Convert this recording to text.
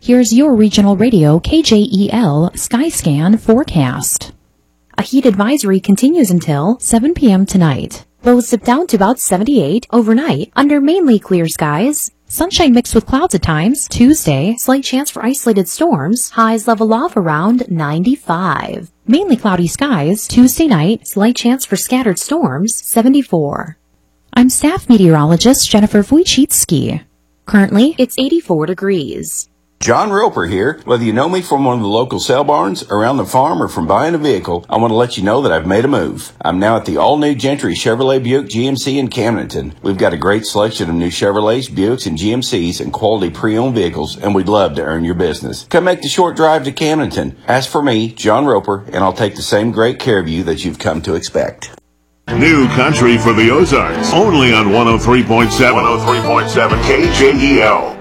Here's your regional radio KJEL Skyscan forecast. A heat advisory continues until 7 p.m. tonight. Lows dip down to about 78 overnight under mainly clear skies. Sunshine mixed with clouds at times. Tuesday, slight chance for isolated storms. Highs level off around 95. Mainly cloudy skies. Tuesday night, slight chance for scattered storms. 74. I'm staff meteorologist Jennifer Wojcicki. Currently, it's 84 degrees. John Roper here. Whether you know me from one of the local sale barns, around the farm, or from buying a vehicle, I want to let you know that I've made a move. I'm now at the all-new Gentry Chevrolet Buick GMC in Camdenton. We've got a great selection of new Chevrolets, Buicks, and GMCs and quality pre-owned vehicles, and we'd love to earn your business. Come make the short drive to Camdenton. Ask for me, John Roper, and I'll take the same great care of you that you've come to expect. New country for the Ozarks, only on 103.7 KJEL.